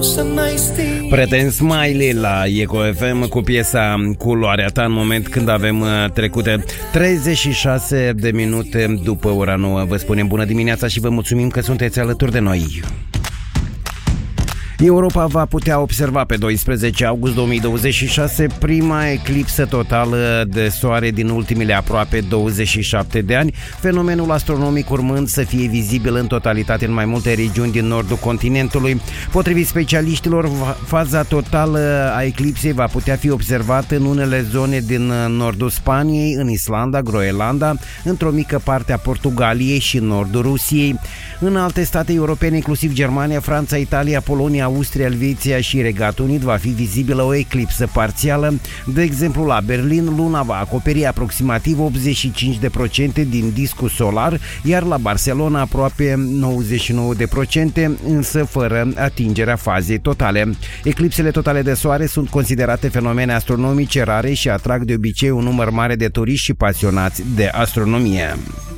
Pretend Smiley la Eco FM cu piesa Culoarea ta, în moment când avem trecute 36 de minute după ora 9. Vă spunem bună dimineața și vă mulțumim că sunteți alături de noi. Europa va putea observa pe 12 august 2026 prima eclipsă totală de soare din ultimele aproape 27 de ani, fenomenul astronomic urmând să fie vizibil în totalitate în mai multe regiuni din nordul continentului. Potrivit specialiștilor, faza totală a eclipsei va putea fi observată în unele zone din nordul Spaniei, în Islanda, Groenlanda, într-o mică parte a Portugaliei și nordul Rusiei. În alte state europene, inclusiv Germania, Franța, Italia, Polonia, Austria, Elveția și Regatul Unit, va fi vizibilă o eclipsă parțială. De exemplu, la Berlin, luna va acoperi aproximativ 85% din discul solar, iar la Barcelona aproape 99%, însă fără atingerea fazei totale. Eclipsele totale de soare sunt considerate fenomene astronomice rare și atrag de obicei un număr mare de turiști și pasionați de astronomie.